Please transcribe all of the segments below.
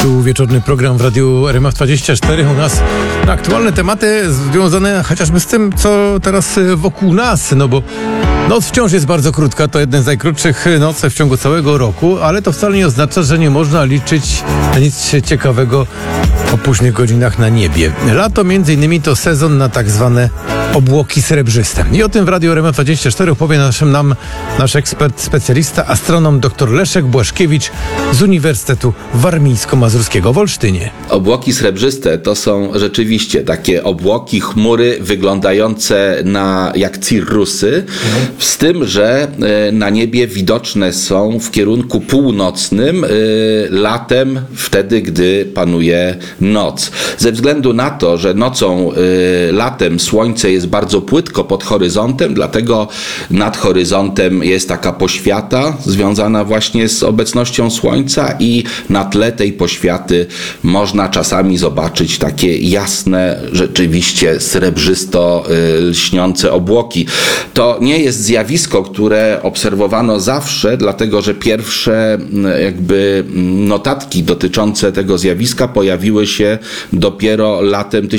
Tu wieczorny program w Radiu RMF24. U nas aktualne tematy związane chociażby z tym, co teraz wokół nas, no bo noc wciąż jest bardzo krótka, to jeden z najkrótszych nocy w ciągu całego roku, ale to wcale nie oznacza, że nie można liczyć na nic ciekawego o późnych godzinach na niebie. Lato między innymi to sezon na tak zwane obłoki srebrzyste. I o tym w Radiu RMF24 opowie nam nasz ekspert, specjalista, astronom dr Leszek Błaszkiewicz z Uniwersytetu Warmińsko-Mazurskiego w Olsztynie. Obłoki srebrzyste to są rzeczywiście takie obłoki, chmury wyglądające jak cirrusy, z tym, że na niebie widoczne są w kierunku północnym latem, wtedy gdy panuje noc. Ze względu na to, że nocą, latem słońce jest bardzo płytko pod horyzontem, dlatego nad horyzontem jest taka poświata związana właśnie z obecnością słońca i na tle tej poświaty można czasami zobaczyć takie jasne, rzeczywiście srebrzysto lśniące obłoki. To nie jest zjawisko, które obserwowano zawsze, dlatego że pierwsze notatki dotyczące tego zjawiska pojawiły się dopiero latem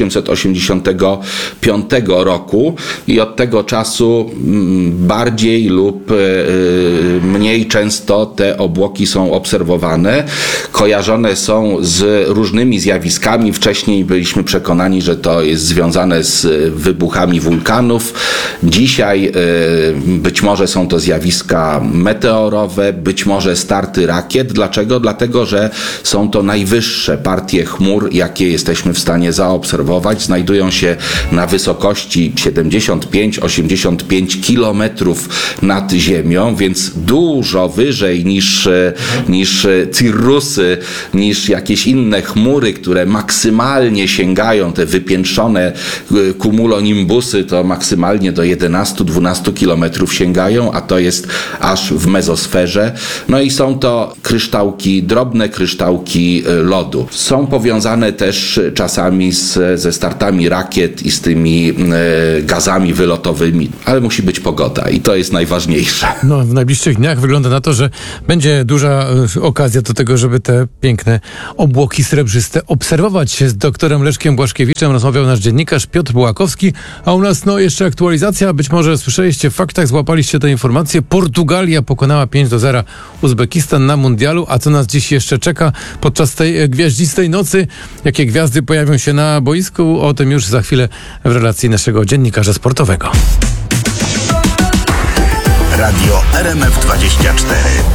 1885 roku i od tego czasu bardziej lub mniej często te obłoki są obserwowane. Kojarzone są z różnymi zjawiskami. Wcześniej byliśmy przekonani, że to jest związane z wybuchami wulkanów. Dzisiaj być może są to zjawiska meteorowe, być może starty rakiet. Dlaczego? Dlatego, że są to najwyższe partie chmur, jakie jesteśmy w stanie zaobserwować. Znajdują się na wysokości 75-85 kilometrów nad ziemią, więc dużo wyżej niż cirrusy, niż jakieś inne chmury, które maksymalnie sięgają, te wypiętrzone cumulonimbusy, to maksymalnie do 11-12 kilometrów sięgają, a to jest aż w mezosferze. No i są to kryształki, drobne kryształki lodu. Są powiązane też czasami ze startami rakiet i z tymi gazami wylotowymi, ale musi być pogoda i to jest najważniejsze. No, w najbliższych dniach wygląda na to, że będzie duża okazja do tego, żeby te piękne obłoki srebrzyste obserwować. Z doktorem Leszkiem Błaszkiewiczem rozmawiał nasz dziennikarz Piotr Bułakowski, a u nas jeszcze aktualizacja. Być może słyszeliście w faktach, złapaliście tę informację. Portugalia pokonała 5-0 Uzbekistan na mundialu, a co nas dziś jeszcze czeka podczas tej gwiaździstej nocy? Jakie gwiazdy pojawią się na boisku? O tym już za chwilę w relacji naszego dziennikarza sportowego. Radio RMF24.